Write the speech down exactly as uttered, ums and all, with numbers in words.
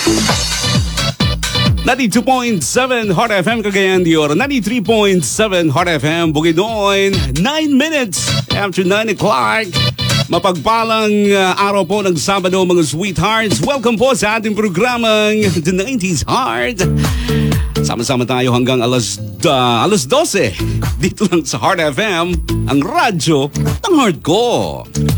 ninety-two point seven Hot F M Cagayan de Oro, ninety-three point seven Hot F M Bukidnon. Nine minutes after nine o'clock. Mapagpalang uh, araw po ng Sabado mga sweethearts. Welcome po sa ating programang The nineties Heart. Sama-sama tayo hanggang alas, uh, alas dose. Dito lang sa Hot F M, ang radyo ng heart ko.